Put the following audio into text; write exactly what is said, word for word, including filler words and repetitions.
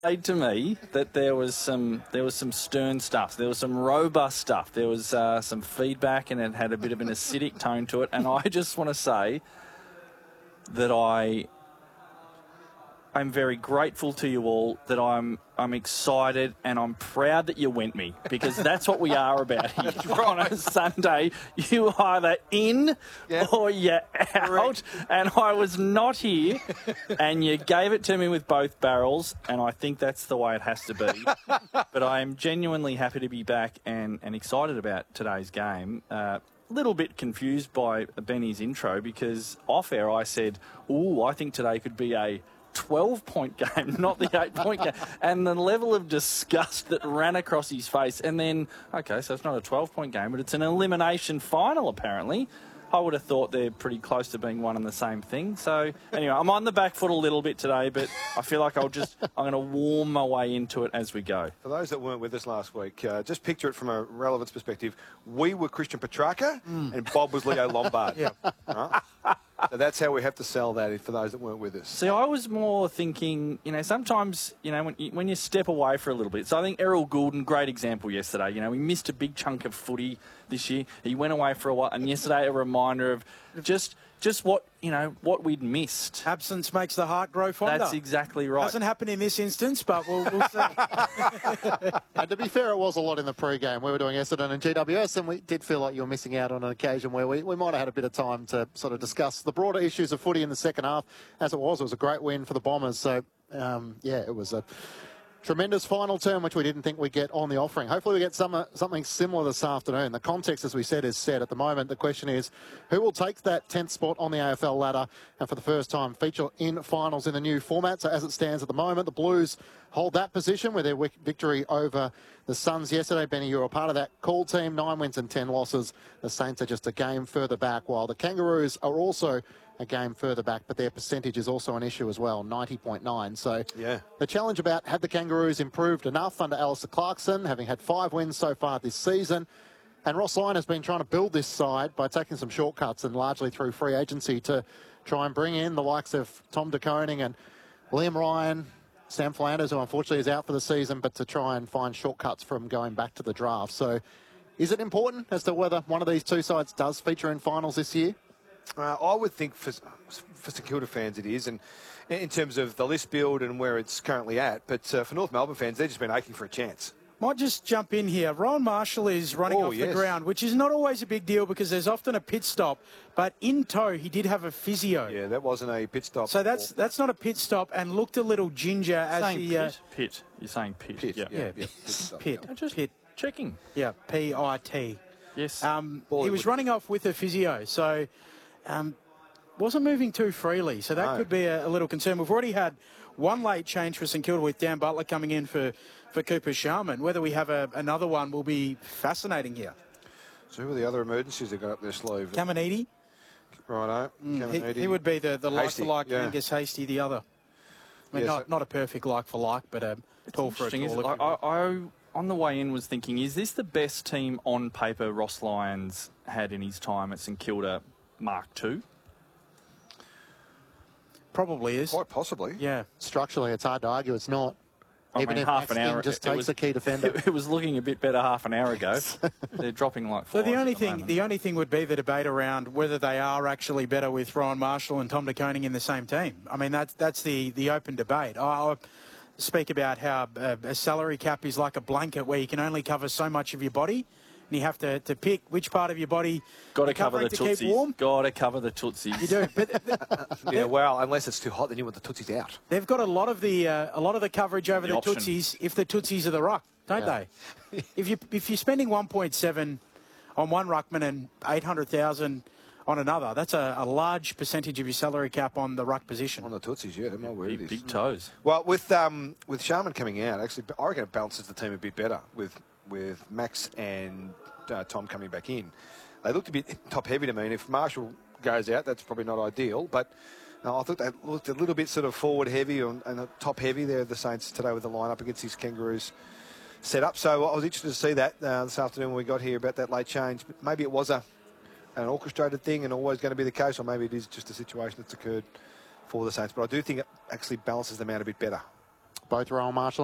Said to me that there was some there was some stern stuff, there was some robust stuff, there was uh, some feedback, and it had a bit of an acidic tone to it. And I just want to say that I I'm very grateful to you all, that I'm I'm excited and I'm proud that you went me, because that's what we are about here. On a Sunday, you either in yeah. or you're out. Correct. And I was not here, and you gave it to me with both barrels, and I think that's the way it has to be. But I am genuinely happy to be back and, and excited about today's game. Uh, little bit confused by Benny's intro, because off air I said, ooh, I think today could be a twelve-point game, not the eight-point game. And the level of disgust that ran across his face. And then, okay, so it's not a twelve-point game, but it's an elimination final, apparently. I would have thought they're pretty close to being one and the same thing. So, anyway, I'm on the back foot a little bit today, but I feel like I'll just, I'm going to warm my way into it as we go. For those that weren't with us last week, uh, just picture it from a relevance perspective. We were Christian Petrarca mm. and Bob was Leo Lombard. Yeah. Right? So that's how we have to sell that for those that weren't with us. See, I was more thinking, you know, sometimes, you know, when you, when you step away for a little bit. So I think Errol Goulden, great example yesterday. You know, he missed a big chunk of footy this year. He went away for a while. And yesterday, a reminder of just just what, you know, what we'd missed. Absence makes the heart grow fonder. That's exactly right. Doesn't happen in this instance, but we'll, we'll see. And to be fair, it was a lot in the pre-game. We were doing Essendon and G W S, and we did feel like you were missing out on an occasion where we, we might have had a bit of time to sort of discuss the broader issues of footy in the second half. As it was, it was a great win for the Bombers. So, um, yeah, it was a tremendous final term, which we didn't think we'd get on the offering. Hopefully we get some, uh, something similar this afternoon. The context, as we said, is set at the moment. The question is, who will take that tenth spot on the A F L ladder and for the first time feature in finals in the new format? So as it stands at the moment, the Blues hold that position with their victory over the Suns yesterday. Benny, you're a part of that call team. Nine wins and ten losses. The Saints are just a game further back, while the Kangaroos are also a game further back, but their percentage is also an issue as well, ninety point nine. So yeah. The challenge about, had the Kangaroos improved enough under Alistair Clarkson, having had five wins so far this season? And Ross Lyon has been trying to build this side by taking some shortcuts and largely through free agency to try and bring in the likes of Tom De Koning and Liam Ryan, Sam Flanders, who unfortunately is out for the season, but to try and find shortcuts from going back to the draft. So is it important as to whether one of these two sides does feature in finals this year? Uh, I would think for, for St Kilda fans it is, and in terms of the list build and where it's currently at. But uh, for North Melbourne fans, they've just been aching for a chance. Might just jump in here. Rowan Marshall is running oh, off yes. the ground, which is not always a big deal because there's often a pit stop. But in tow, he did have a physio. Yeah, that wasn't a pit stop. So that's that's not a pit stop, and looked a little ginger as saying he... Pit. Uh, pit. You're saying pit. Pit, yeah. yeah. Yeah, yeah, pit. pit stop, Pit. yeah. Just Pit. checking. Yeah, P I T. Yes. Um, he Bollywood. was running off with a physio, so um, wasn't moving too freely. So that No. could be a, a little concern. We've already had one late change for St Kilda with Dan Butler coming in for, for Cooper Sharman. Whether we have a, another one will be fascinating here. So who are the other emergencies that got up their sleeve? Caminiti. Righto. Mm, he, he would be the, the Hasty, like-for-like yeah. Angus Hasty, the other. I mean, Yeah, not, so- not a perfect like-for-like, but a tall for a Interesting, isn't tall. it? I, I, I, on the way in, was thinking, is this the best team on paper Ross Lyons had in his time at St Kilda Mark two? Probably is. Quite possibly. Yeah. Structurally, it's hard to argue it's not. I Even mean, if half Max an King hour just it takes was, a key defender. It, it was looking a bit better half an hour ago. They're dropping like So five the only at thing, moment. the only thing would be the debate around whether they are actually better with Rowan Marshall and Tom De Koning in the same team. I mean, that's that's the the open debate. I, I speak about how a, a salary cap is like a blanket where you can only cover so much of your body, and you have to, to pick which part of your body Got to you're cover the covering to keep tootsies. warm. Got to cover the tootsies. You do, but Yeah, well, unless it's too hot, then you want the tootsies out. they've got a lot of the uh, a lot of the coverage over The the, option. tootsies if the tootsies are the ruck, don't Yeah. they? if you if you're spending one point seven on one ruckman and eight hundred thousand on another, that's a, a large percentage of your salary cap on the ruck position. On the tootsies, yeah, my word. Big, it is. big toes. Well, with um, with Sharman coming out, actually, I reckon it balances the team a bit better with with Max and uh, Tom coming back in. They looked a bit top heavy to me, and if Marshall goes out, that's probably not ideal. But no, I thought they looked a little bit sort of forward heavy and, and top heavy there, the Saints today with the lineup against these Kangaroos set up. So I was interested to see that uh, this afternoon when we got here about that late change. But maybe it was a an orchestrated thing and always going to be the case, or maybe it is just a situation that's occurred for the Saints. But I do think it actually balances them out a bit better. both Rowan Marshall